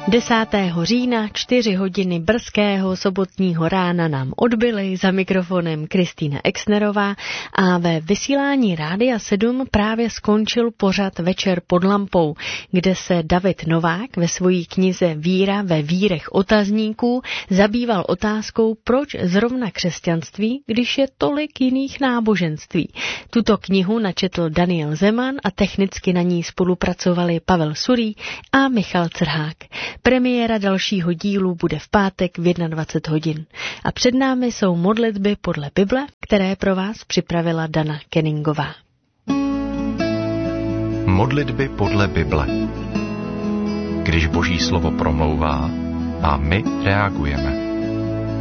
10. října 4 hodiny brzkého sobotního rána nám odbyly, za mikrofonem Kristýna Exnerová a ve vysílání Rádia 7 právě skončil pořad Večer pod lampou, kde se David Novák ve své knize Víra ve vírech otazníků zabýval otázkou, proč zrovna křesťanství, když je tolik jiných náboženství. Tuto knihu načetl Daniel Zeman a technicky na ní spolupracovali Pavel Surý a Michal Crhák. Premiéra dalšího dílu bude v pátek v 21 hodin. A před námi jsou modlitby podle Bible, které pro vás připravila Dana Kenningová. Modlitby podle Bible. Když Boží slovo promlouvá a my reagujeme.